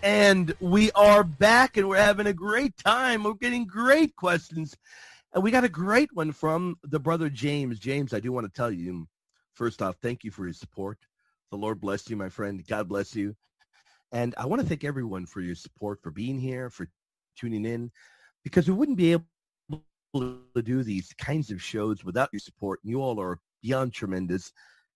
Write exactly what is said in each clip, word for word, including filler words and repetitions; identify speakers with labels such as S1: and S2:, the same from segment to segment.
S1: And we are back, and we're having a great time. We're getting great questions. And we got a great one from the brother James. James, I do want to tell you, first off, thank you for your support. The Lord bless you, my friend. God bless you. And I want to thank everyone for your support, for being here, for tuning in, because we wouldn't be able to do these kinds of shows without your support. And you all are beyond tremendous.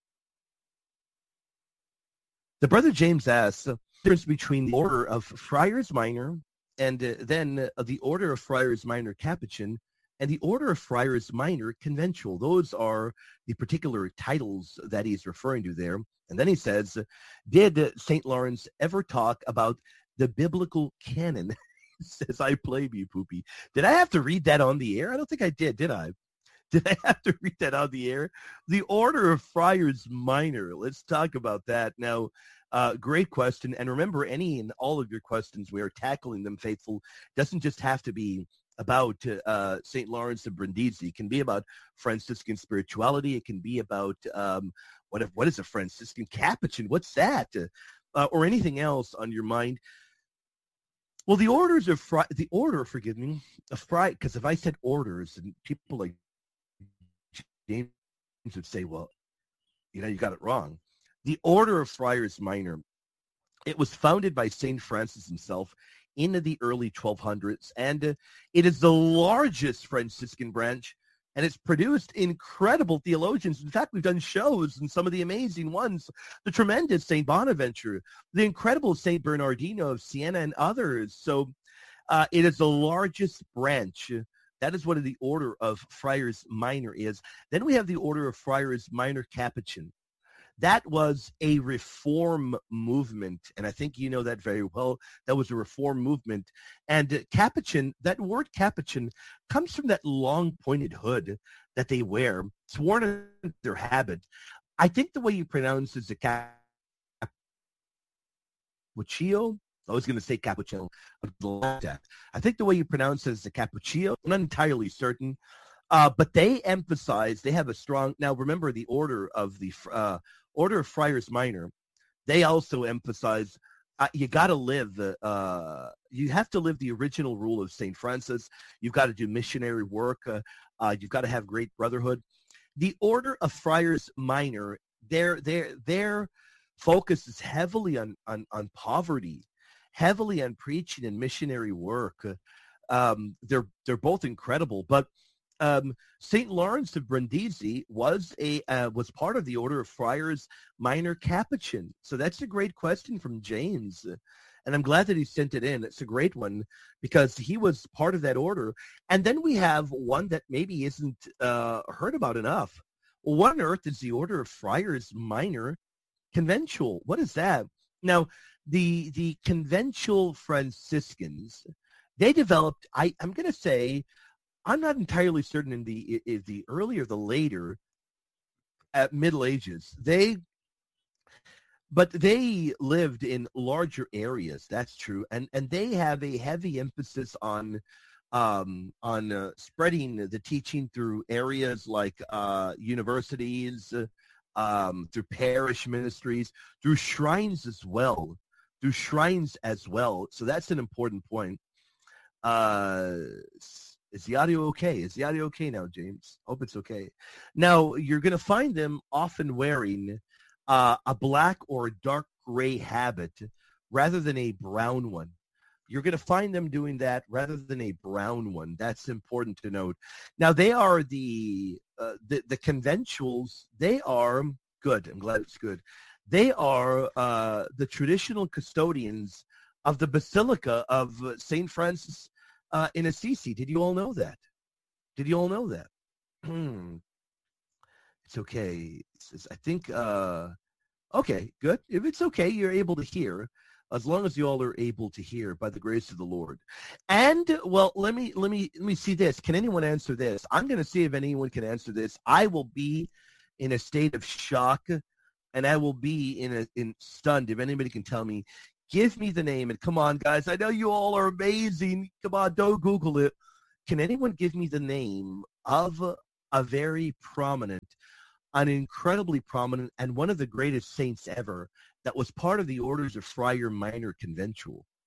S1: The brother James asks, the difference between the order of Friars Minor and uh, then uh, the order of Friars Minor Capuchin and the order of Friars Minor Conventual. Those are the particular titles that he's referring to there. And then he says, did Saint Lawrence ever talk about the biblical canon? He says, I play me, poopy. Did I have to read that on the air? I don't think I did, did I? Did I have to read that on the air? The Order of Friars Minor. Let's talk about that. Now, uh, great question. And remember, any and all of your questions, we are tackling them, faithful. Doesn't just have to be about uh, Saint Lawrence of Brindisi. It can be about Franciscan spirituality. It can be about, um, what, what is a Franciscan Capuchin? What's that? Uh, or anything else on your mind. Well, the orders of Fri- the order, forgive me, of Fri- because if I said orders, and people like James would say, well, you know, you got it wrong. The Order of Friars Minor, it was founded by Saint Francis himself in the early twelve hundreds, and uh, it is the largest Franciscan branch, and it's produced incredible theologians. In fact, we've done shows, and some of the amazing ones, the tremendous Saint Bonaventure, the incredible Saint Bernardino of Siena, and others. So uh, it is the largest branch. That is what the Order of Friars Minor is. Then we have the Order of Friars Minor Capuchin. That was a reform movement, and I think you know that very well. That was a reform movement. And uh, Capuchin, that word Capuchin, comes from that long pointed hood that they wear. It's worn in their habit. I think the way you pronounce it is a cappuccino. I was going to say cappuccino. I think the way you pronounce it is a cappuccino. I'm not entirely certain. Uh, but they emphasize, they have a strong, now remember the order of the uh, Order of Friars Minor, they also emphasize uh, you got to live, the, uh, you have to live the original rule of Saint Francis. You've got to do missionary work. Uh, uh, you've got to have great brotherhood. The Order of Friars Minor, their, their, their focus is heavily on, on, on poverty, heavily on preaching and missionary work. Um, they're, they're both incredible, but Um, Saint Lawrence of Brindisi was a uh, was part of the Order of Friars Minor Capuchin. So that's a great question from James, and I'm glad that he sent it in. It's a great one because he was part of that order. And then we have one that maybe isn't uh, heard about enough. Well, what on earth is the Order of Friars Minor Conventual? What is that? Now, the the Conventual Franciscans, they developed. I I'm going to say. I'm not entirely certain in the in the early or the later at Middle Ages. They, but they lived in larger areas. That's true, and and they have a heavy emphasis on um, on uh, spreading the teaching through areas like uh, universities, um, through parish ministries, through shrines as well, through shrines as well. So that's an important point. Uh, Is the audio okay? Is the audio okay now, James? Hope it's okay. Now, you're going to find them often wearing uh, a black or dark gray habit rather than a brown one. You're going to find them doing that rather than a brown one. That's important to note. Now, they are the, uh, the, the conventuals. They are good. I'm glad it's good. They are uh, the traditional custodians of the Basilica of Saint Francis Uh, in Assisi. Did you all know that? Did you all know that? It's okay. It's, I think, uh, okay, good. If it's okay, you're able to hear, as long as you all are able to hear by the grace of the Lord. And, well, let me, let me, let me see this. Can anyone answer this? I'm going to see if anyone can answer this. I will be in a state of shock, and I will be in a, in stunned if anybody can tell me. Give me the name, and come on, guys. I know you all are amazing. Come on, don't Google it. Can anyone give me the name of a, a very prominent, an incredibly prominent, and one of the greatest saints ever that was part of the Orders of Friar Minor Conventual?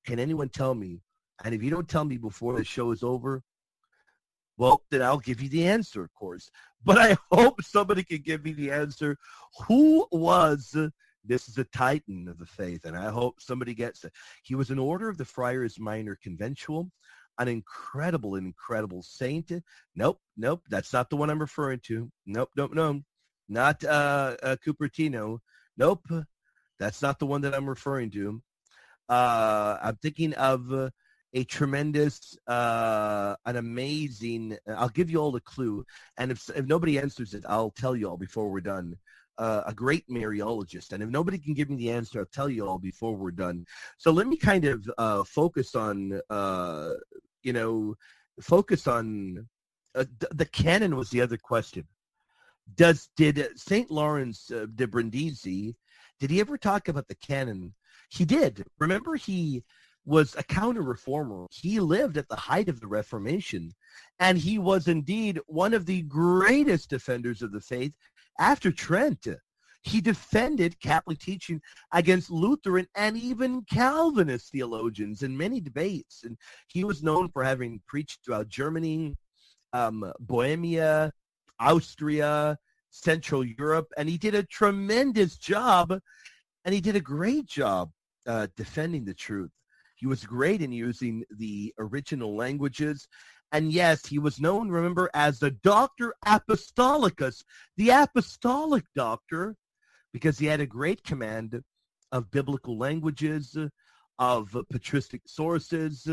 S1: can anyone tell me? And if you don't tell me before the show is over, well, then I'll give you the answer, of course. But I hope somebody can give me the answer. Who was, this is a titan of the faith, and I hope somebody gets it. He was an Order of the Friars Minor Conventual, an incredible, incredible saint. Nope, nope, that's not the one I'm referring to. Nope, nope, no. Not uh, uh, Cupertino. Nope, that's not the one that I'm referring to. Uh, I'm thinking of uh, a tremendous, uh, an amazing, I'll give you all the clue. And if, if nobody answers it, I'll tell you all before we're done. Uh, a great Mariologist. And if nobody can give me the answer, I'll tell you all before we're done. So let me kind of uh, focus on, uh, you know, focus on, uh, th- the canon was the other question. Does, did Saint Lawrence uh, de Brindisi, did he ever talk about the canon? He did. Remember, he was a counter-reformer. He lived at the height of the Reformation, and he was indeed one of the greatest defenders of the faith after Trent. He defended Catholic teaching against Lutheran and even Calvinist theologians in many debates. And he was known for having preached throughout Germany, um, Bohemia, Austria, Central Europe, and he did a tremendous job, and he did a great job uh, defending the truth. He was great in using the original languages. And yes, he was known, remember, as the Doctor Apostolicus, the apostolic doctor, because he had a great command of biblical languages, of patristic sources,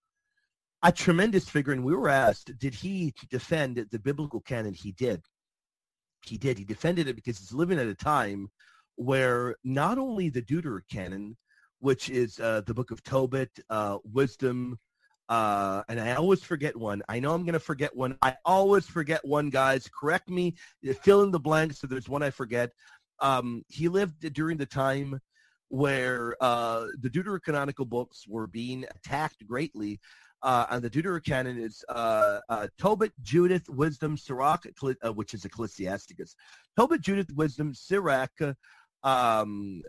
S1: a tremendous figure. And we were asked, did he defend the biblical canon? He did. He did. He defended it because he's living at a time where not only the Deuterocanon, which is uh, the book of Tobit, uh, Wisdom, uh, and I always forget one. I know I'm going to forget one. I always forget one, guys. Correct me. Fill in the blanks so there's one I forget. Um, he lived during the time where uh, the Deuterocanonical books were being attacked greatly. Uh, and the Deuterocanon is uh, uh, Tobit, Judith, Wisdom, Sirach, uh, which is Ecclesiasticus. Tobit, Judith, Wisdom, Sirach, um,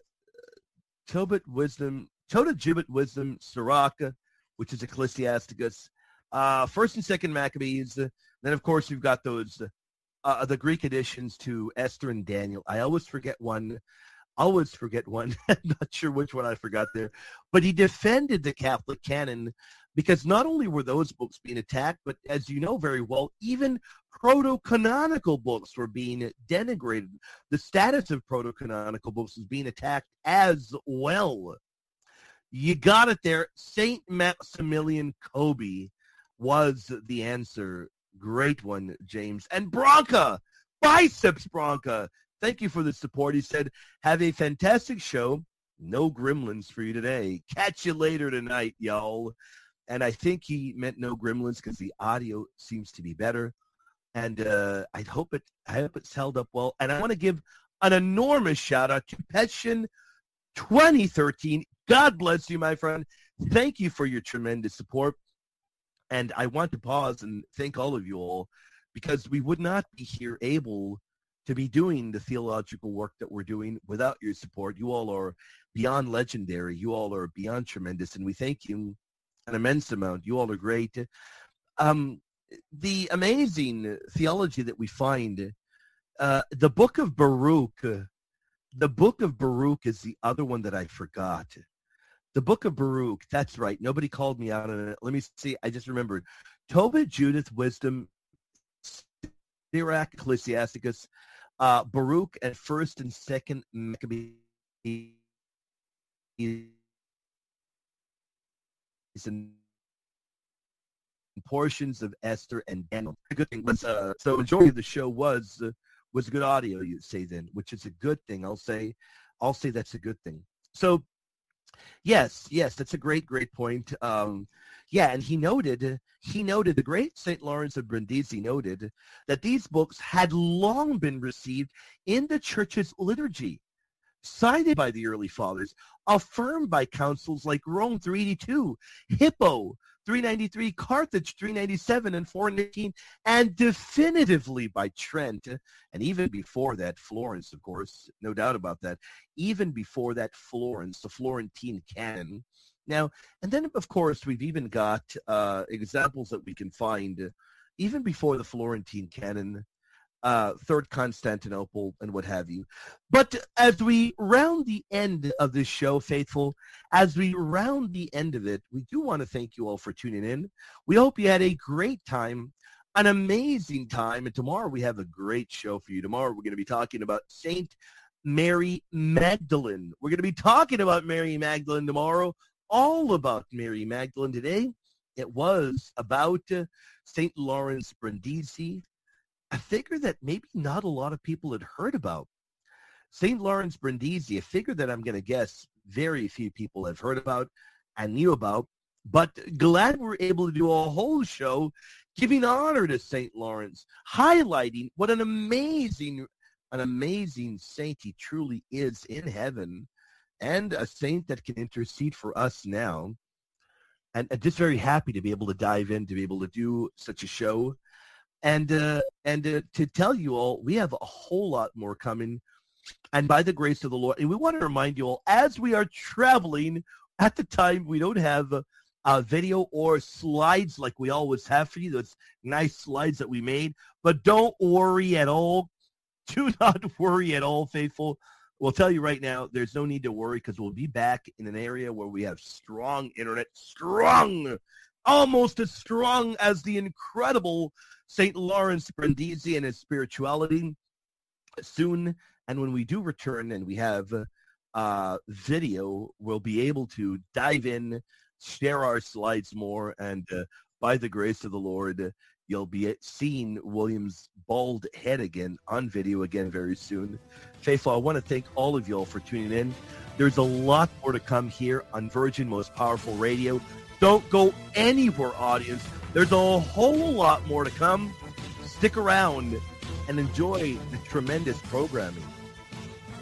S1: Tobit, Wisdom, Tobit, Judith, Wisdom, Sirach, which is Ecclesiasticus. Uh, first and Second Maccabees. Then, of course, you've got those uh, the Greek additions to Esther and Daniel. I always forget one. Always forget one. I'm not sure which one I forgot there. But he defended the Catholic canon because not only were those books being attacked, but as you know very well, even proto-canonical books were being denigrated. The status of proto-canonical books was being attacked as well. You got it there. Saint Maximilian Kolbe was the answer. Great one, James. And Bronca, Biceps Bronca, thank you for the support. He said, have a fantastic show. No gremlins for you today. Catch you later tonight, y'all. And I think he meant no gremlins because the audio seems to be better. And uh, I hope it I hope it's held up well. And I want to give an enormous shout out to Petchen twenty thirteen. God bless you, my friend. Thank you for your tremendous support. And I want to pause and thank all of you all because we would not be here able to be doing the theological work that we're doing without your support. You all are beyond legendary. You all are beyond tremendous. And we thank you an immense amount. You all are great. Um, the amazing theology that we find, uh, the book of Baruch, uh, the book of Baruch is the other one that I forgot. The book of Baruch, that's right. Nobody called me out on it. Let me see. I just remembered. Tobit, Judith, Wisdom, Sirach, Ecclesiasticus, uh, Baruch, and First and Second Maccabees, and portions of Esther and Daniel. The good thing was, uh, so majority of the show was uh, was good audio. You'd say then, which is a good thing. I'll say, I'll say that's a good thing. So, yes, yes, that's a great, great point. Um, yeah, and he noted, he noted, the great Saint Lawrence of Brindisi noted that these books had long been received in the church's liturgy, cited by the early fathers, affirmed by councils like Rome three eighty-two, Hippo three ninety-three, Carthage three ninety-seven and four nineteen, and definitively by Trent, and even before that, Florence, of course, no doubt about that. Even before that, Florence, the Florentine canon, Now, and then, of course, we've even got uh, examples that we can find uh, even before the Florentine canon, uh, Third Constantinople, and what have you. But as we round the end of this show, Faithful, as we round the end of it, we do want to thank you all for tuning in. We hope you had a great time, an amazing time, and tomorrow we have a great show for you. Tomorrow we're going to be talking about Saint Mary Magdalene. We're going to be talking about Mary Magdalene tomorrow, all about Mary Magdalene. Today, it was about uh, Saint Lawrence Brindisi, a figure that maybe not a lot of people had heard about. Saint Lawrence Brindisi, a figure that I'm going to guess very few people have heard about and knew about, but glad we're able to do a whole show giving honor to Saint Lawrence, highlighting what an amazing, an amazing saint he truly is in heaven, and a saint that can intercede for us now. And, and just very happy to be able to dive in, to be able to do such a show. And uh, and uh, to tell you all, we have a whole lot more coming. And by the grace of the Lord, and we want to remind you all, as we are traveling, at the time, we don't have a, a video or slides like we always have for you, those nice slides that we made. But don't worry at all. Do not worry at all, Faithful. We'll tell you right now, there's no need to worry because we'll be back in an area where we have strong internet, strong, almost as strong as the incredible Saint Lawrence Brindisi and his spirituality soon. And when we do return and we have uh, video, we'll be able to dive in, share our slides more, and uh, by the grace of the Lord, you'll be seeing William's bald head again on video again very soon. Faithful, I want to thank all of you all for tuning in. There's a lot more to come here on Virgin Most Powerful Radio. Don't go anywhere, audience. There's a whole lot more to come. Stick around and enjoy the tremendous programming.